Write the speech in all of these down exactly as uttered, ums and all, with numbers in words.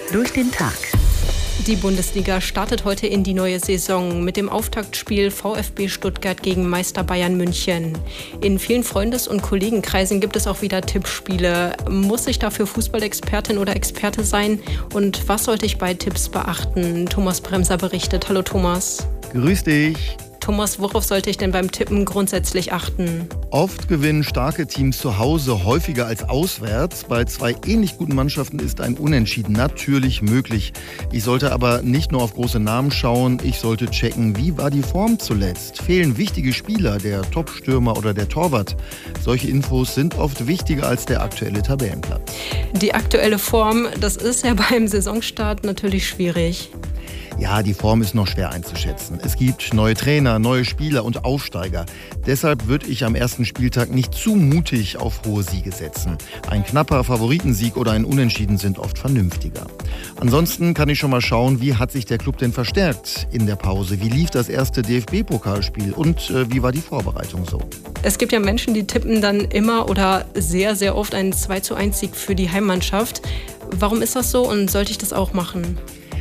durch den Tag. Die Bundesliga startet heute in die neue Saison mit dem Auftaktspiel VfB Stuttgart gegen Meister Bayern München. In vielen Freundes- und Kollegenkreisen gibt es auch wieder Tippspiele. Muss ich dafür Fußballexpertin oder Experte sein? Und was sollte ich bei Tipps beachten? Thomas Bremser berichtet. Hallo Thomas. Grüß dich. Thomas, worauf sollte ich denn beim Tippen grundsätzlich achten? Oft gewinnen starke Teams zu Hause häufiger als auswärts. Bei zwei ähnlich guten Mannschaften ist ein Unentschieden natürlich möglich. Ich sollte aber nicht nur auf große Namen schauen, ich sollte checken, wie war die Form zuletzt? Fehlen wichtige Spieler, der Top-Stürmer oder der Torwart? Solche Infos sind oft wichtiger als der aktuelle Tabellenplatz. Die aktuelle Form, das ist ja beim Saisonstart natürlich schwierig. Ja, die Form ist noch schwer einzuschätzen. Es gibt neue Trainer, neue Spieler und Aufsteiger. Deshalb würde ich am ersten Spieltag nicht zu mutig auf hohe Siege setzen. Ein knapper Favoritensieg oder ein Unentschieden sind oft vernünftiger. Ansonsten kann ich schon mal schauen, wie hat sich der Club denn verstärkt in der Pause? Wie lief das erste D F B-Pokalspiel und äh, wie war die Vorbereitung so? Es gibt ja Menschen, die tippen dann immer oder sehr, sehr oft einen zwei zu eins Sieg für die Heimmannschaft. Warum ist das so und sollte ich das auch machen?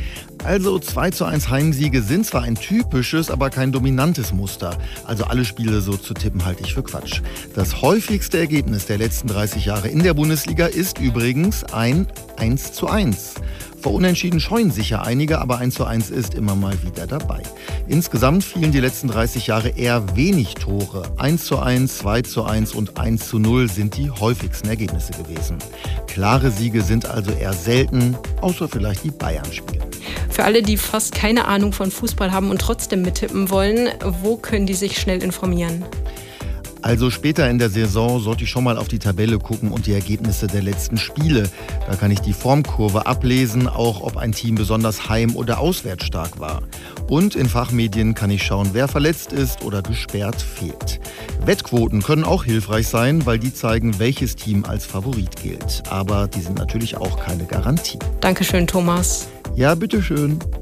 Also zwei zu eins Heimsiege sind zwar ein typisches, aber kein dominantes Muster. Also alle Spiele so zu tippen halte ich für Quatsch. Das häufigste Ergebnis der letzten dreißig Jahre in der Bundesliga ist übrigens ein eins zu eins. Vor Unentschieden scheuen sicher einige, aber eins zu eins ist immer mal wieder dabei. Insgesamt fielen die letzten dreißig Jahre eher wenig Tore. eins zu eins, zwei zu eins und eins zu null sind die häufigsten Ergebnisse gewesen. Klare Siege sind also eher selten, außer vielleicht die Bayern-Spiele. Für alle, die fast keine Ahnung von Fußball haben und trotzdem mittippen wollen, wo können die sich schnell informieren? Also später in der Saison sollte ich schon mal auf die Tabelle gucken und die Ergebnisse der letzten Spiele. Da kann ich die Formkurve ablesen, auch ob ein Team besonders heim- oder auswärts stark war. Und in Fachmedien kann ich schauen, wer verletzt ist oder gesperrt fehlt. Wettquoten können auch hilfreich sein, weil die zeigen, welches Team als Favorit gilt. Aber die sind natürlich auch keine Garantie. Dankeschön, Thomas. Ja, bitteschön.